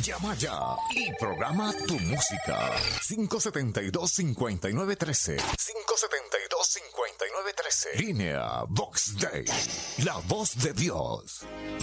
Llama ya y programa tu música. 572-5913. 572-5913. Línea Vox Day. La voz de Dios.